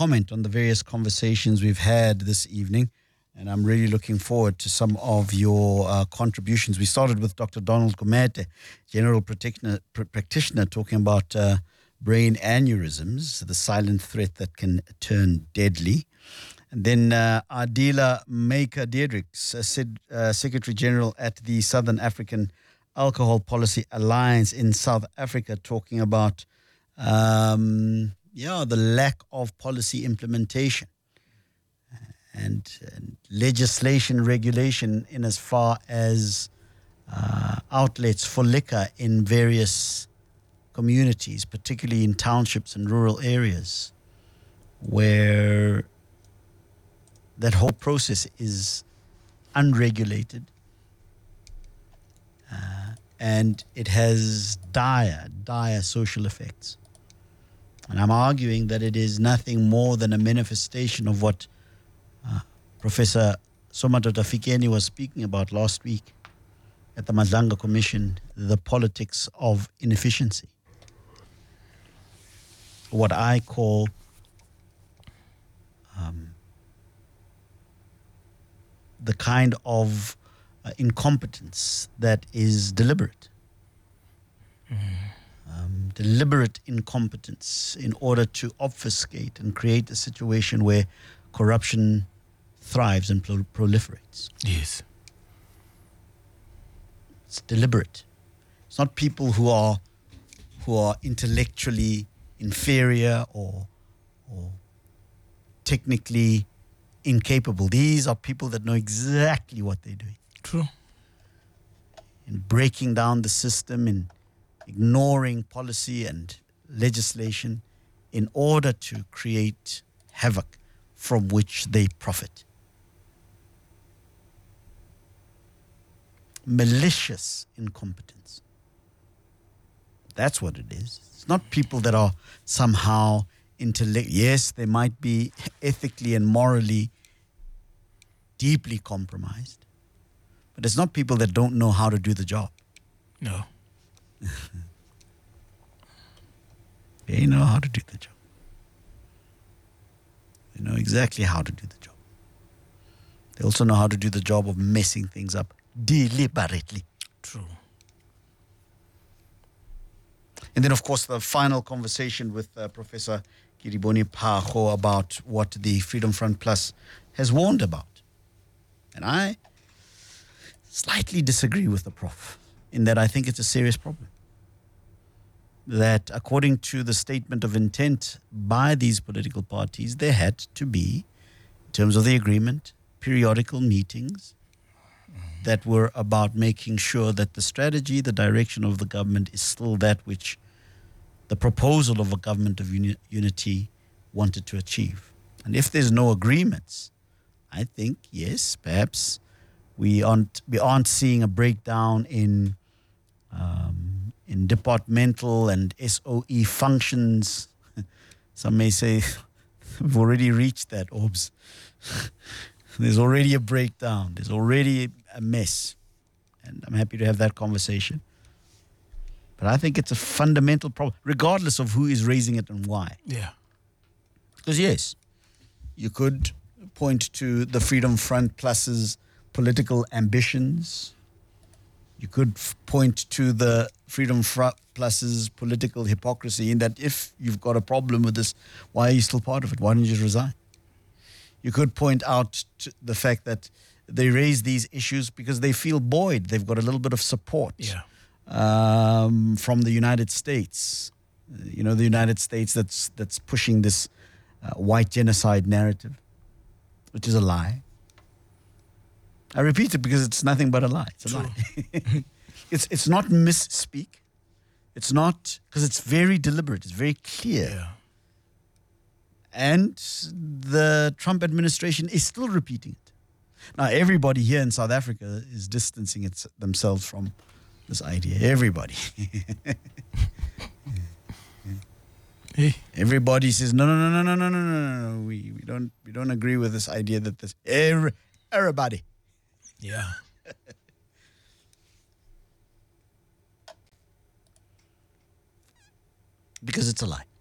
comment on the various conversations we've had this evening. And I'm really looking forward to some of your contributions. We started with Dr. Donald Gumede, general practitioner, talking about brain aneurysms, the silent threat that can turn deadly. And then Adila Maker Diedrichs, Secretary General at the Southern African Alcohol Policy Alliance in South Africa, talking about the lack of policy implementation and legislation regulation in as far as outlets for liquor in various communities, particularly in townships and rural areas, where that whole process is unregulated and it has dire social effects. And I'm arguing that it is nothing more than a manifestation of what Professor Somadoda Fikeni was speaking about last week at the Madlanga Commission, the politics of inefficiency. What I call the kind of incompetence that is deliberate. Deliberate incompetence in order to obfuscate and create a situation where corruption thrives and proliferates. Yes. It's deliberate. It's not people who are intellectually inferior or technically incapable. These are people that know exactly what they're doing. True. In breaking down the system, in ignoring policy and legislation in order to create havoc from which they profit. Malicious incompetence. That's what it is. It's not people that are somehow yes, they might be ethically and morally deeply compromised, but it's not people that don't know how to do the job. No. They know how to do the job. They know exactly how to do the job. They also know how to do the job of messing things up deliberately. True. And then, of course, the final conversation with Professor Kiriboni Phago about what the Freedom Front Plus has warned about. And I slightly disagree with the Prof in that I think it's a serious problem. That according to the statement of intent by these political parties, there had to be, in terms of the agreement, periodical meetings that were about making sure that the strategy, the direction of the government is still that which the proposal of a government of unity wanted to achieve. And if there's no agreements, I think, yes, perhaps we aren't seeing a breakdown in departmental and SOE functions. Some may say we've already reached that, Orbs. There's already a breakdown. There's already a mess. And I'm happy to have that conversation. But I think it's a fundamental problem, regardless of who is raising it and why. Yeah. Because yes, you could point to the Freedom Front Plus's political ambitions. You could point to the Freedom Front Plus's political hypocrisy in that if you've got a problem with this, why are you still part of it? Why don't you resign? You could point out to the fact that they raise these issues because they feel buoyed. They've got a little bit of support from the United States. The United States that's pushing this white genocide narrative, which is a lie. I repeat it because it's nothing but a lie. It's a lie. It's not misspeak. It's not, because it's very deliberate. It's very clear. Yeah. And the Trump administration is still repeating it. Now, everybody here in South Africa is distancing themselves from this idea. Everybody. Hey. Everybody says, no. We don't agree with this idea that this everybody. Yeah. Because it's a lie.